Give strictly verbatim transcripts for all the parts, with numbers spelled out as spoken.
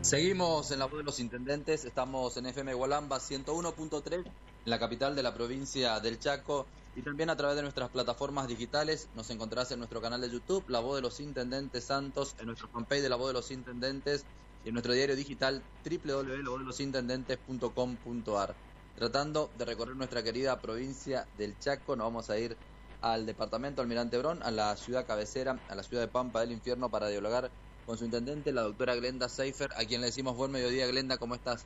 Seguimos en la voz de los intendentes, estamos en F M Gualamba ciento uno punto tres, en la capital de la provincia del Chaco, y también a través de nuestras plataformas digitales. Nos encontrarás en nuestro canal de YouTube, La Voz de los Intendentes Santos, en nuestro fanpage de La Voz de los Intendentes y en nuestro diario digital doble u doble u doble u punto la voz de los intendentes punto com punto a r. Tratando de recorrer nuestra querida provincia del Chaco, nos vamos a ir al departamento Almirante Brown, a la ciudad cabecera, a la ciudad de Pampa del Infierno, para dialogar con su intendente, la doctora Glenda Seifer, a quien le decimos buen mediodía. Glenda, ¿cómo estás?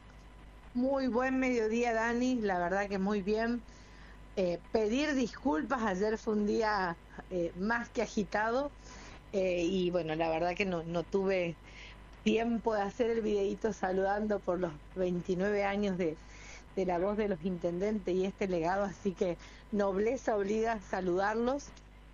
Muy buen mediodía, Dani, la verdad que muy bien. Eh, pedir disculpas, ayer fue un día eh, más que agitado eh, y bueno, la verdad que no, no tuve tiempo de hacer el videíto saludando por los veintinueve años de, de la voz de los intendentes y este legado, así que nobleza obliga a saludarlos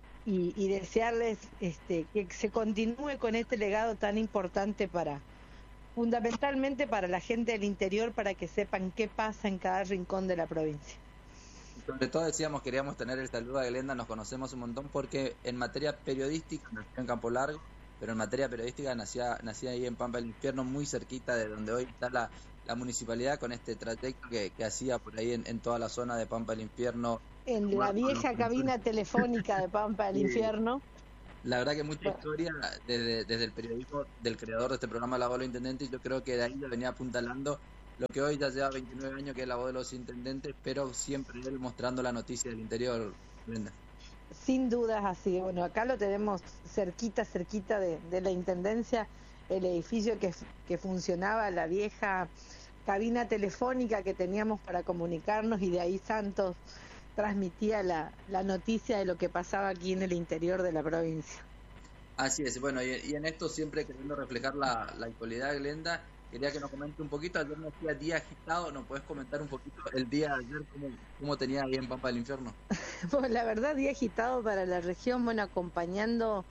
y, y desearles este, que se continúe con este legado tan importante para, fundamentalmente para la gente del interior, para que sepan qué pasa en cada rincón de la provincia. Sobre todo decíamos, queríamos tener el saludo a Glenda, nos conocemos un montón porque en materia periodística nació en Campo Largo, pero en materia periodística nacía, nacía ahí en Pampa del Infierno, muy cerquita de donde hoy está la, la municipalidad, con este trayecto que, que hacía por ahí en, en toda la zona de Pampa del Infierno. En la vieja cabina telefónica de Pampa del Infierno. La verdad que mucha historia desde, desde el periodismo del creador de este programa, La Voz de los Intendentes, y yo creo que de ahí le venía apuntalando lo que hoy ya lleva veintinueve años, que es La Voz de los Intendentes, pero siempre él mostrando la noticia del interior, Brenda. Sin dudas así. Bueno, acá lo tenemos cerquita, cerquita de, de la Intendencia, el edificio que, que funcionaba, la vieja cabina telefónica que teníamos para comunicarnos, y de ahí Santos transmitía la, la noticia de lo que pasaba aquí en el interior de la provincia. Así es, bueno, y, y en esto siempre queriendo reflejar la, la actualidad, Glenda, quería que nos comente un poquito. Ayer nos decía día agitado, ¿nos podés comentar un poquito el día de ayer, cómo, cómo tenía ahí en Pampa del Infierno? Pues la verdad, día agitado para la región, bueno, acompañando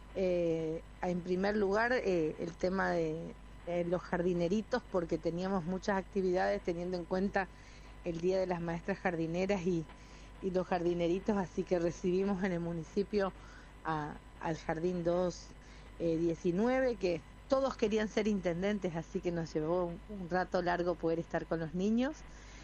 eh, en primer lugar eh, el tema de eh, los jardineritos, porque teníamos muchas actividades teniendo en cuenta el Día de las Maestras Jardineras y, y los jardineritos, así que recibimos en el municipio a, al Jardín dos diecinueve, que todos querían ser intendentes, así que nos llevó un, un rato largo poder estar con los niños.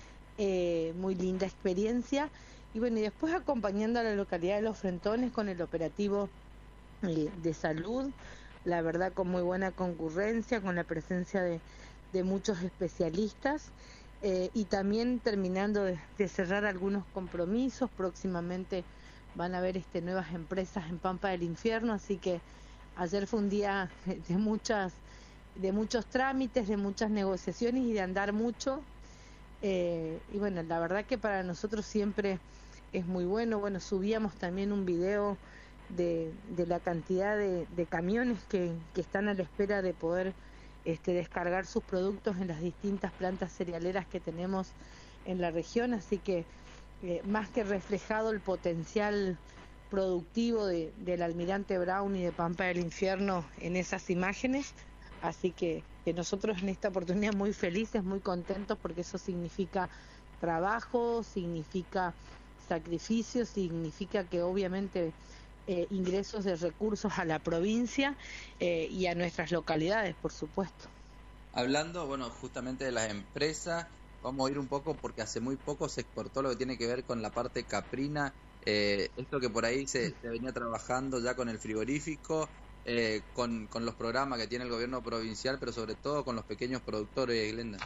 Eh, muy linda experiencia. Y bueno, y después acompañando a la localidad de Los Frentones con el operativo eh, de salud, la verdad con muy buena concurrencia, con la presencia de, de muchos especialistas, eh, y también terminando de, de cerrar algunos compromisos. Próximamente van a haber este, nuevas empresas en Pampa del Infierno, así que ayer fue un día de muchas, de muchos trámites, de muchas negociaciones y de andar mucho. Eh, y bueno, la verdad que para nosotros siempre es muy bueno. Bueno, subíamos también un video de, de la cantidad de, de camiones que, que están a la espera de poder este, descargar sus productos en las distintas plantas cerealeras que tenemos en la región, así que eh, más que reflejado el potencial productivo de, del Almirante Brown y de Pampa del Infierno en esas imágenes. Así que, que nosotros en esta oportunidad muy felices, muy contentos, porque eso significa trabajo, significa sacrificio, significa que obviamente eh, ingresos de recursos a la provincia eh, y a nuestras localidades, por supuesto. Hablando, bueno, justamente de las empresas, vamos a ir un poco porque hace muy poco se exportó lo que tiene que ver con la parte caprina, eh, esto que por ahí se, se venía trabajando ya con el frigorífico, Eh, con, con los programas que tiene el gobierno provincial, pero sobre todo con los pequeños productores, Glenda.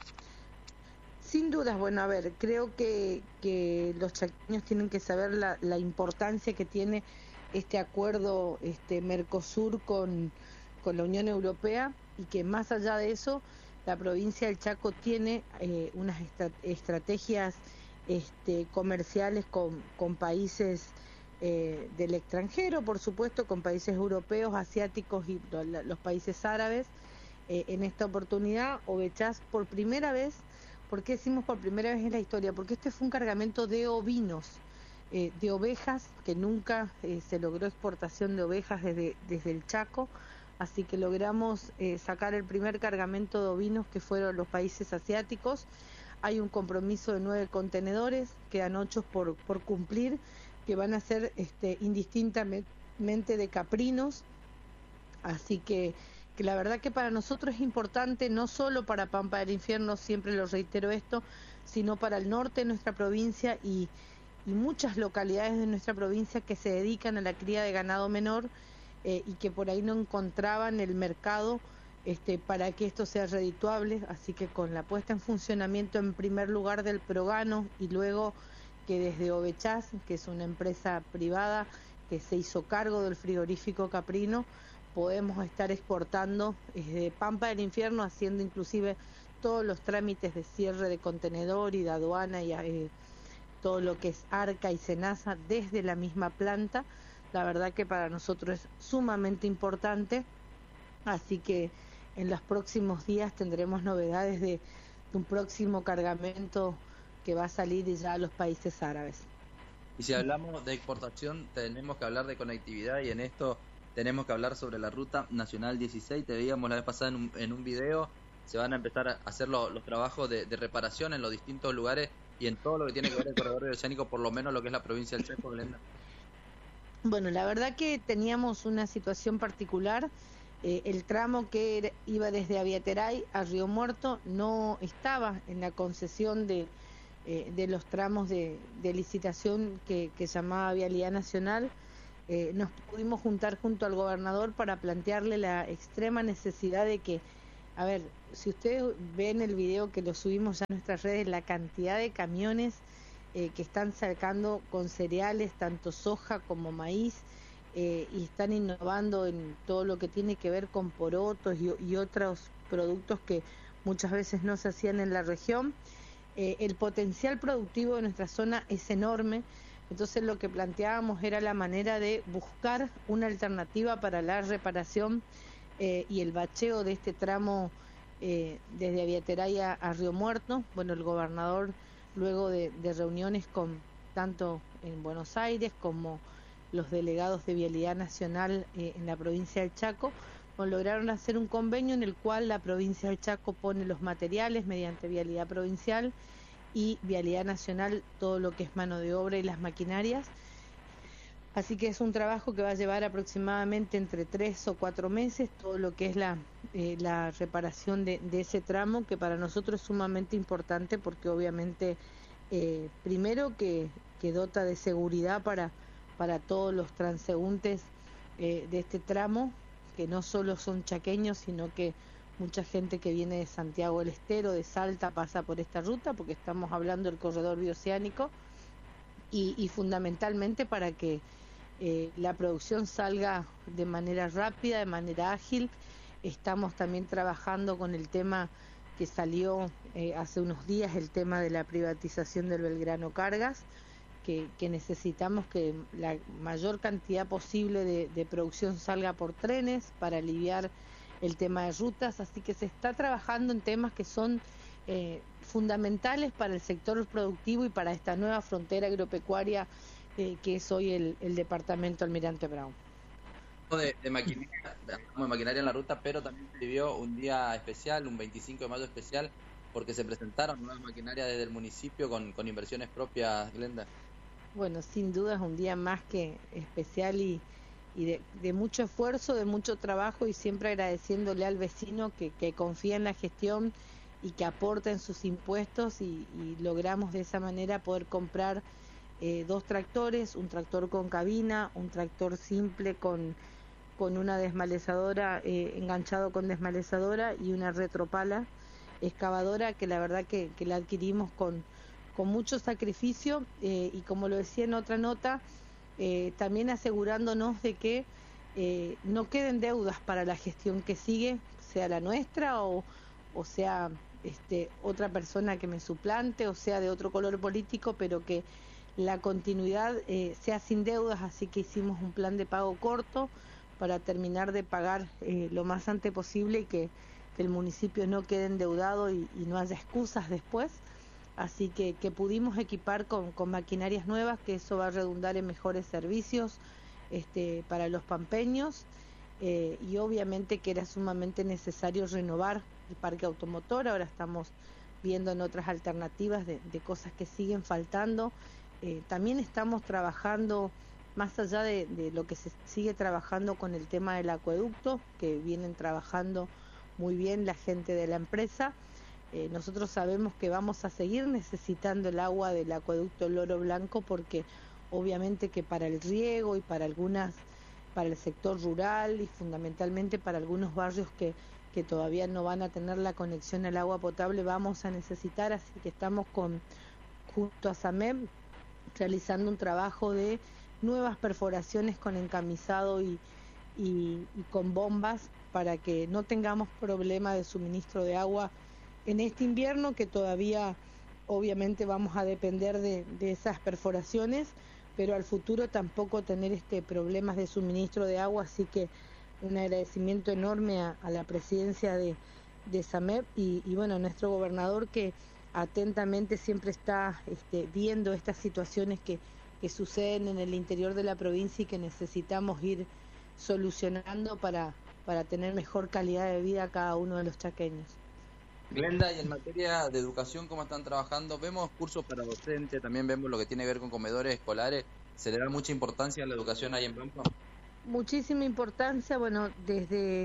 Sin dudas, bueno, a ver, creo que, que los chaqueños tienen que saber la, la importancia que tiene este acuerdo este Mercosur con, con la Unión Europea, y que más allá de eso, la provincia del Chaco tiene eh, unas estra- estrategias este, comerciales con, con países Eh, del extranjero, por supuesto, con países europeos, asiáticos y lo, los países árabes. Eh, en esta oportunidad, Ovechas por primera vez. ¿Por qué decimos por primera vez en la historia? Porque este fue un cargamento de ovinos, eh, de ovejas, que nunca eh, se logró exportación de ovejas desde, desde el Chaco, así que logramos eh, sacar el primer cargamento de ovinos, que fueron los países asiáticos. Hay un compromiso de nueve contenedores, quedan ocho por, por cumplir, que van a ser este, indistintamente de caprinos, así que que la verdad que para nosotros es importante, no solo para Pampa del Infierno, siempre lo reitero esto, sino para el norte de nuestra provincia y, y muchas localidades de nuestra provincia que se dedican a la cría de ganado menor eh, y que por ahí no encontraban el mercado este, para que esto sea redituable. Así que con la puesta en funcionamiento en primer lugar del Progano y luego que desde Ovechás, que es una empresa privada que se hizo cargo del frigorífico caprino, podemos estar exportando desde Pampa del Infierno, haciendo inclusive todos los trámites de cierre de contenedor y de aduana y eh, todo lo que es Arca y Senasa desde la misma planta. La verdad que para nosotros es sumamente importante, así que en los próximos días tendremos novedades de, de un próximo cargamento que va a salir ya a los países árabes. Y si hablamos de exportación, tenemos que hablar de conectividad, y en esto tenemos que hablar sobre la Ruta Nacional dieciséis. Te veíamos la vez pasada en un, en un video. Se van a empezar a hacer lo, los trabajos de, de reparación en los distintos lugares y en todo lo que tiene que ver el corredor oceánico, por lo menos lo que es la provincia del Chaco, Glenda. Bueno, la verdad que teníamos una situación particular. Eh, el tramo que era, iba desde Aviateray a Río Muerto no estaba en la concesión de, eh, de los tramos de, de licitación que, que llamaba Vialidad Nacional. Eh, nos pudimos juntar junto al gobernador para plantearle la extrema necesidad de que, a ver, si ustedes ven el video que lo subimos ya a nuestras redes, la cantidad de camiones eh, que están sacando con cereales, tanto soja como maíz, eh, y están innovando en todo lo que tiene que ver con porotos y, y otros productos que muchas veces no se hacían en la región. Eh, el potencial productivo de nuestra zona es enorme. Entonces lo que planteábamos era la manera de buscar una alternativa para la reparación eh, y el bacheo de este tramo eh, desde Aviateray a, a Río Muerto. Bueno, el gobernador, luego de, de reuniones con tanto en Buenos Aires como los delegados de Vialidad Nacional eh, en la provincia del Chaco, bueno, lograron hacer un convenio en el cual la provincia del Chaco pone los materiales mediante Vialidad Provincial y Vialidad Nacional todo lo que es mano de obra y las maquinarias. Así que es un trabajo que va a llevar aproximadamente entre tres o cuatro meses, todo lo que es la, eh, la reparación de, de ese tramo, que para nosotros es sumamente importante porque obviamente, eh, primero que, que dota de seguridad para, para todos los transeúntes eh, de este tramo, que no solo son chaqueños, sino que mucha gente que viene de Santiago del Estero, de Salta, pasa por esta ruta, porque estamos hablando del corredor bioceánico, y, y fundamentalmente para que eh, la producción salga de manera rápida, de manera ágil. Estamos también trabajando con el tema que salió eh, hace unos días, el tema de la privatización del Belgrano Cargas, que, que necesitamos que la mayor cantidad posible de, de producción salga por trenes para aliviar el tema de rutas, así que se está trabajando en temas que son eh, fundamentales para el sector productivo y para esta nueva frontera agropecuaria eh, que es hoy el, el departamento Almirante Brown. De, de, maquinaria, de maquinaria en la ruta, pero también se vivió un día especial, un veinticinco de mayo especial, porque se presentaron nuevas maquinarias desde el municipio con, con inversiones propias, Glenda. Bueno, sin duda es un día más que especial y y de, de mucho esfuerzo, de mucho trabajo, y siempre agradeciéndole al vecino que, que confía en la gestión y que aporta en sus impuestos, y, y logramos de esa manera poder comprar eh, dos tractores, un tractor con cabina, un tractor simple con, con una desmalezadora, eh, enganchado con desmalezadora, y una retropala excavadora que la verdad que, que la adquirimos con, con mucho sacrificio eh, y como lo decía en otra nota, Eh, también asegurándonos de que eh, no queden deudas para la gestión que sigue, sea la nuestra o, o sea este, otra persona que me suplante, o sea de otro color político, pero que la continuidad eh, sea sin deudas. Así que hicimos un plan de pago corto para terminar de pagar eh, lo más antes posible y que, que el municipio no quede endeudado y, y no haya excusas después. Así que, que pudimos equipar con, con maquinarias nuevas, que eso va a redundar en mejores servicios este, para los pampeños, eh, y obviamente que era sumamente necesario renovar el parque automotor. Ahora estamos viendo en otras alternativas de, de cosas que siguen faltando. Eh, también estamos trabajando más allá de, de lo que se sigue trabajando con el tema del acueducto, que vienen trabajando muy bien la gente de la empresa, eh, nosotros sabemos que vamos a seguir necesitando el agua del acueducto Loro Blanco, porque obviamente que para el riego y para algunas, para el sector rural y fundamentalmente para algunos barrios que, que todavía no van a tener la conexión al agua potable, vamos a necesitar, así que estamos con junto a SAMEP realizando un trabajo de nuevas perforaciones con encamisado y, y, y con bombas para que no tengamos problema de suministro de agua en este invierno, que todavía obviamente vamos a depender de, de esas perforaciones, pero al futuro tampoco tener este problemas de suministro de agua, así que un agradecimiento enorme a, a la presidencia de, de SAMEP y, y bueno, nuestro gobernador, que atentamente siempre está este, viendo estas situaciones que, que suceden en el interior de la provincia y que necesitamos ir solucionando para, para tener mejor calidad de vida a cada uno de los chaqueños. Glenda, y en materia de educación, ¿cómo están trabajando? Vemos cursos para docentes, también vemos lo que tiene que ver con comedores escolares. ¿Se le da mucha importancia a la educación ahí en Pampa? Muchísima importancia. Bueno, desde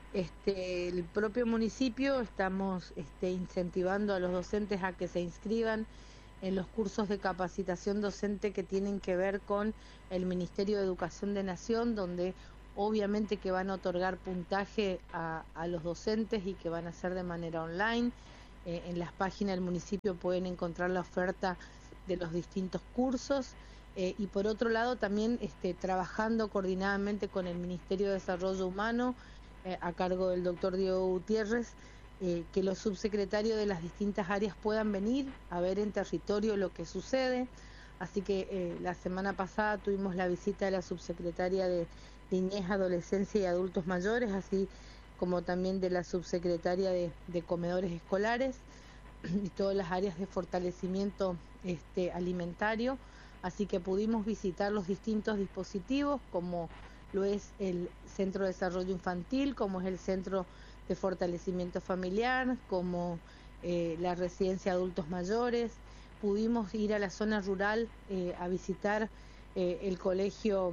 este, el propio municipio estamos este, incentivando a los docentes a que se inscriban en los cursos de capacitación docente que tienen que ver con el Ministerio de Educación de Nación, donde obviamente que van a otorgar puntaje a, a los docentes y que van a ser de manera online. Eh, en las páginas del municipio pueden encontrar la oferta de los distintos cursos. Eh, y por otro lado también este, trabajando coordinadamente con el Ministerio de Desarrollo Humano, eh, a cargo del doctor Diego Gutiérrez, eh, que los subsecretarios de las distintas áreas puedan venir a ver en territorio lo que sucede. Así que eh, la semana pasada tuvimos la visita de la subsecretaria de Niñez, Adolescencia y Adultos Mayores, así como también de la subsecretaria de, de Comedores Escolares y todas las áreas de fortalecimiento este, alimentario. Así que pudimos visitar los distintos dispositivos, como lo es el Centro de Desarrollo Infantil, como es el Centro de Fortalecimiento Familiar, como eh, la Residencia de Adultos Mayores. Pudimos ir a la zona rural eh, a visitar eh, el Colegio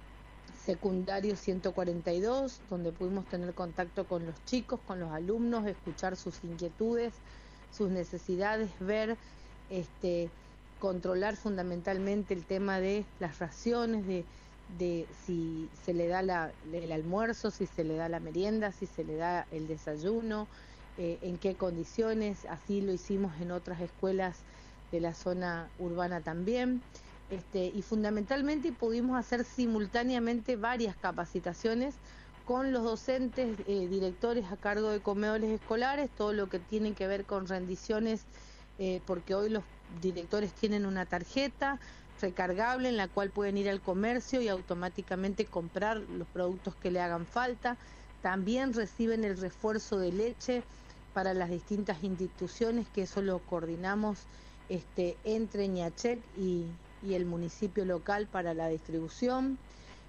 Secundario ciento cuarenta y dos, donde pudimos tener contacto con los chicos, con los alumnos, escuchar sus inquietudes, sus necesidades, ver este controlar fundamentalmente el tema de las raciones, de, de si se le da la, el almuerzo, si se le da la merienda, si se le da el desayuno, eh, en qué condiciones. Así lo hicimos en otras escuelas de la zona urbana también. Este, y fundamentalmente pudimos hacer simultáneamente varias capacitaciones con los docentes, eh, directores a cargo de comedores escolares, todo lo que tiene que ver con rendiciones, eh, porque hoy los directores tienen una tarjeta recargable en la cual pueden ir al comercio y automáticamente comprar los productos que le hagan falta. También reciben el refuerzo de leche para las distintas instituciones, que eso lo coordinamos este, entre Ñachec y, y el municipio local para la distribución.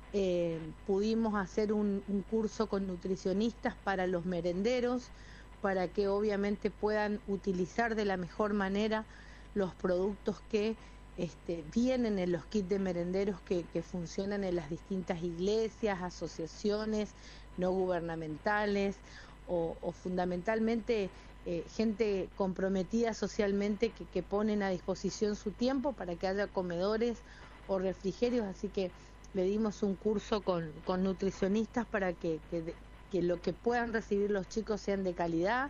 Eh, pudimos hacer un, un curso con nutricionistas para los merenderos, para que obviamente puedan utilizar de la mejor manera los productos que este, vienen en los kits de merenderos que, que funcionan en las distintas iglesias, asociaciones no gubernamentales o, o fundamentalmente eh, gente comprometida socialmente que, que ponen a disposición su tiempo para que haya comedores o refrigerios. Así que le dimos un curso con, con nutricionistas para que, que, que lo que puedan recibir los chicos sean de calidad.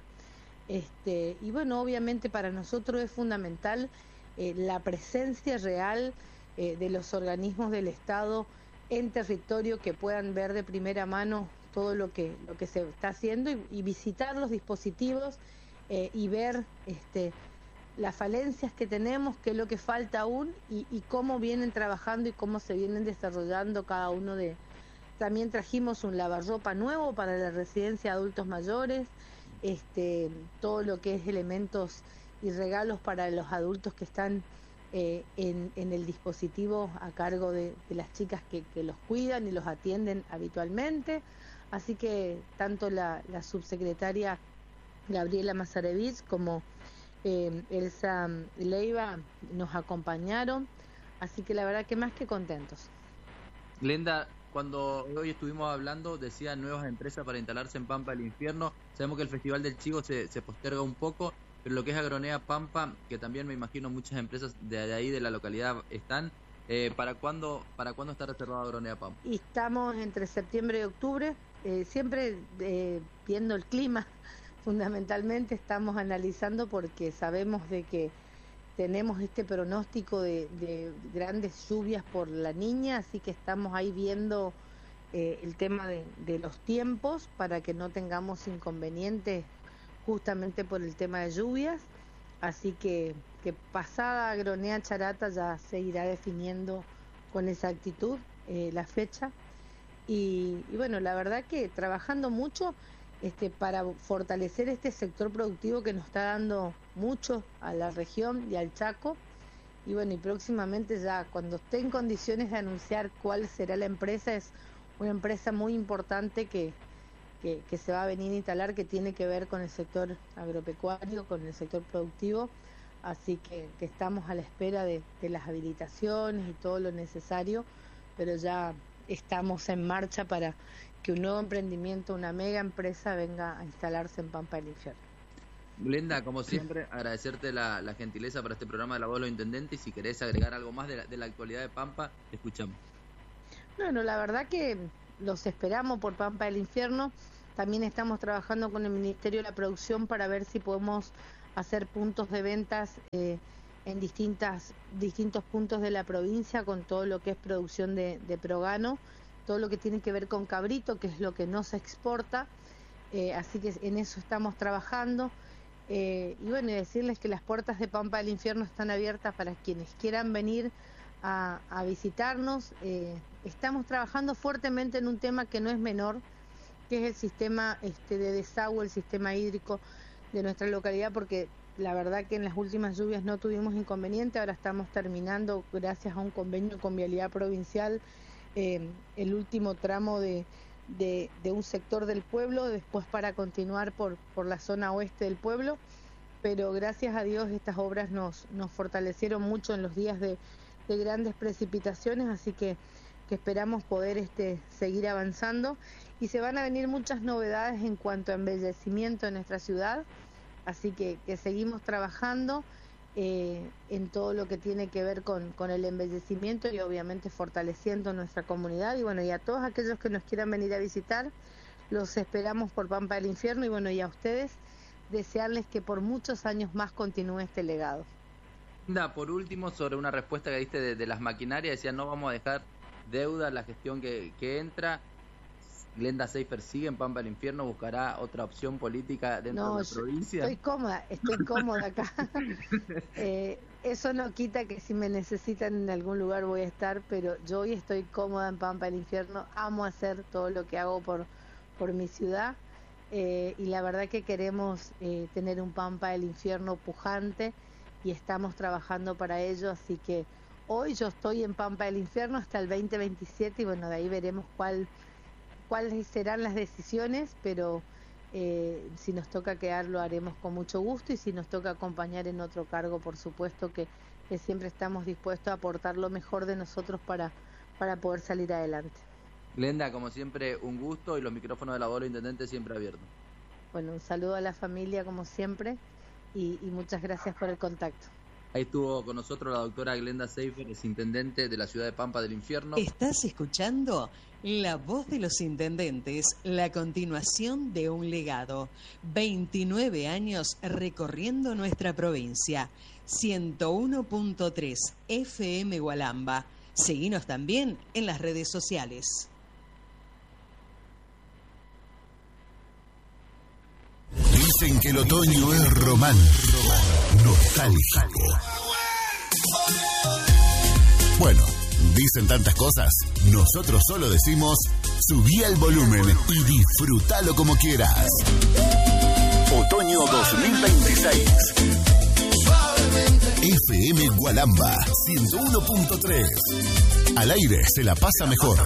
Este, y bueno, obviamente para nosotros es fundamental eh, la presencia real eh, de los organismos del Estado en territorio, que puedan ver de primera mano todo lo que lo que se está haciendo y, y visitar los dispositivos eh, y ver este, las falencias que tenemos, qué es lo que falta aún y, y cómo vienen trabajando y cómo se vienen desarrollando cada uno de. También trajimos un lavarropa nuevo para la residencia de adultos mayores. Este, todo lo que es elementos y regalos para los adultos que están eh, en, en el dispositivo a cargo de, de las chicas que, que los cuidan y los atienden habitualmente. Así que tanto la, la subsecretaria Gabriela Mazarevich como eh, Elsa Leiva nos acompañaron, así que la verdad que más que contentos. Glenda, cuando hoy estuvimos hablando, decía nuevas empresas para instalarse en Pampa del Infierno. Sabemos que el Festival del Chivo se, se posterga un poco, pero lo que es Agronea Pampa, que también me imagino muchas empresas de ahí, de la localidad, están. Eh, ¿Para cuándo para cuándo está reservado Agronea Pampa? Y estamos entre septiembre y octubre, eh, siempre eh, viendo el clima, fundamentalmente estamos analizando porque sabemos de que tenemos este pronóstico de, de grandes lluvias por la Niña, así que estamos ahí viendo eh, el tema de, de los tiempos para que no tengamos inconvenientes justamente por el tema de lluvias, así que, que pasada Agronea Charata ya se irá definiendo con exactitud eh, la fecha y, y bueno, la verdad que trabajando mucho este para fortalecer este sector productivo que nos está dando mucho a la región y al Chaco y bueno, y próximamente ya cuando esté en condiciones de anunciar cuál será la empresa, es una empresa muy importante que Que, que se va a venir a instalar, que tiene que ver con el sector agropecuario, con el sector productivo, así que, que estamos a la espera de, de las habilitaciones y todo lo necesario, pero ya estamos en marcha para que un nuevo emprendimiento, una mega empresa venga a instalarse en Pampa del Infierno. Glenda, como siempre, agradecerte la, la gentileza para este programa de La Voz de los Intendentes y si querés agregar algo más de la, de la actualidad de Pampa, te escuchamos. Bueno, la verdad que los esperamos por Pampa del Infierno. También estamos trabajando con el Ministerio de la Producción para ver si podemos hacer puntos de ventas eh, en distintas distintos puntos de la provincia con todo lo que es producción de, de Progano, todo lo que tiene que ver con cabrito, que es lo que no se exporta. Eh, así que en eso estamos trabajando. Eh, y bueno, y decirles que las puertas de Pampa del Infierno están abiertas para quienes quieran venir a, a visitarnos. Eh, estamos trabajando fuertemente en un tema que no es menor, que es el sistema este, de desagüe, el sistema hídrico de nuestra localidad, porque la verdad que en las últimas lluvias no tuvimos inconveniente, ahora estamos terminando, gracias a un convenio con Vialidad Provincial, eh, el último tramo de, de, de un sector del pueblo, después para continuar por, por la zona oeste del pueblo, pero gracias a Dios estas obras nos, nos fortalecieron mucho en los días de, de grandes precipitaciones, así que, que esperamos poder este, seguir avanzando. Y se van a venir muchas novedades en cuanto a embellecimiento en nuestra ciudad, así que, que seguimos trabajando eh, en todo lo que tiene que ver con, con el embellecimiento y obviamente fortaleciendo nuestra comunidad. Y bueno, y a todos aquellos que nos quieran venir a visitar, los esperamos por Pampa del Infierno y bueno, y a ustedes desearles que por muchos años más continúe este legado. Da, por último, sobre una respuesta que diste de, de las maquinarias, decía no vamos a dejar deuda la gestión que, que entra. Glenda Seifer sigue en Pampa del Infierno, buscará otra opción política dentro no, de la provincia. Estoy cómoda, estoy cómoda acá. eh, eso no quita que si me necesitan en algún lugar voy a estar, pero yo hoy estoy cómoda en Pampa del Infierno, amo hacer todo lo que hago por, por mi ciudad eh, y la verdad que queremos eh, tener un Pampa del Infierno pujante y estamos trabajando para ello, así que hoy yo estoy en Pampa del Infierno hasta el veinte veintisiete y bueno, de ahí veremos cuál cuáles serán las decisiones, pero eh, si nos toca quedar lo haremos con mucho gusto y si nos toca acompañar en otro cargo, por supuesto que, que siempre estamos dispuestos a aportar lo mejor de nosotros para, para poder salir adelante. Glenda, como siempre, un gusto y los micrófonos de La Voz de los Intendentes siempre abiertos. Bueno, un saludo a la familia como siempre y, y muchas gracias por el contacto. Ahí estuvo con nosotros la doctora Glenda Seifer, es intendente de la ciudad de Pampa del Infierno. Estás escuchando La Voz de los Intendentes, la continuación de un legado. veintinueve años recorriendo nuestra provincia. ciento uno punto tres F M Gualamba. Seguinos también en las redes sociales. Dicen que el otoño es romántico, nostálgico. Bueno, dicen tantas cosas. Nosotros solo decimos, subí el volumen y disfrútalo como quieras. Otoño dos mil veintiséis. F M Gualamba ciento uno punto tres. Al aire se la pasa mejor.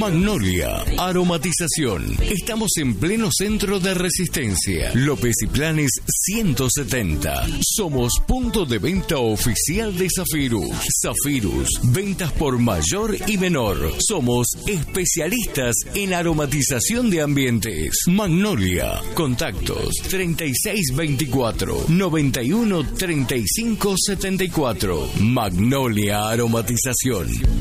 Magnolia Aromatización. Estamos en pleno centro de Resistencia, López y Planes ciento setenta. Somos punto de venta oficial de Zafirus. Zafirus, ventas por mayor y menor. Somos especialistas en aromatización de ambientes. Magnolia, contactos treinta y seis veinticuatro, noventa y uno treinta y cinco setenta y cuatro. Magnolia Aromatización.